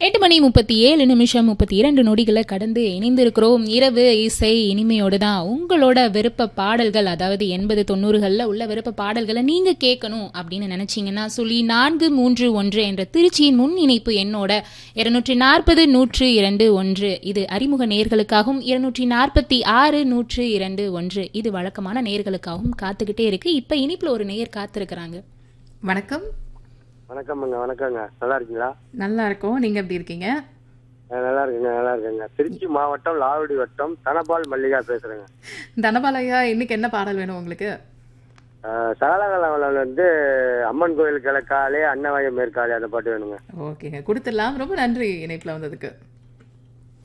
8:37 கடந்து இணைந்திருக்கிறோம். இரவு இசை இனிமையோடு தான் உங்களோட விருப்ப பாடல்கள், அதாவது 80 90களில் உள்ள விருப்ப பாடல்களை நீங்க கேட்கணும் அப்படின்னு நினைச்சீங்கன்னா சொல்லி 431 என்ற திருச்சியின் முன் இணைப்பு எண்ணோட 240-102-1 இது அறிமுக நேர்களுக்காகவும் 246-102-1 இது வழக்கமான நேர்களுக்காகவும் காத்துக்கிட்டே இருக்கு. இப்ப இனிப்புல ஒரு நேயர் காத்திருக்கிறாங்க. வணக்கம். வணக்கம்ங்க. வணக்கங்க. நல்லா இருக்கீங்களா? நல்லா இருக்கோம். நீங்க எப்படி இருக்கீங்க? நல்லா இருக்குங்க. திருச்சி மாவட்டம் லாவடி வட்டம் தனபால் மல்லிகா பேசுறேங்க. தனபாலையா, இன்னைக்கு என்ன பாடல் வேணும் உங்களுக்கு? சகலகலாவில் வந்து அம்மன் கோயில் கிழக்காலே அன்னவயம் மேற்காலே அந்த பாட்டு வேணுங்க. ஓகேங்க, கொடுத்துடலாம். ரொம்ப நன்றி இணைப்புல வந்ததுக்கு.